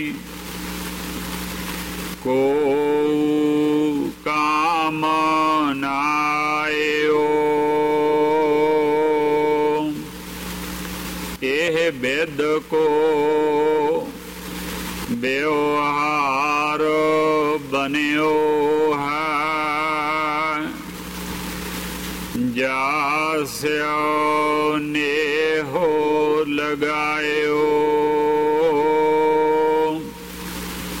को काम नायो एह बेद को व्यवहार बन्यो है जास्यो नेहो लगायो